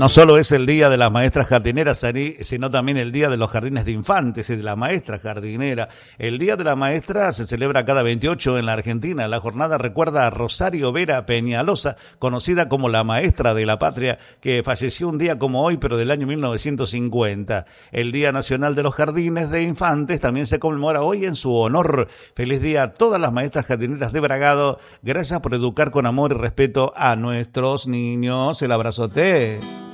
No solo es el Día de las Maestras Jardineras, sino también el Día de los Jardines de Infantes y de la Maestra Jardinera. El Día de la Maestra se celebra cada 28 en la Argentina. La jornada recuerda a Rosario Vera Peñalosa, conocida como la Maestra de la Patria, que falleció un día como hoy, pero del año 1950. El Día Nacional de los Jardines de Infantes también se conmemora hoy en su honor. Feliz día a todas las maestras jardineras de Bragado. Gracias por educar con amor y respeto a nuestros niños. El abrazote.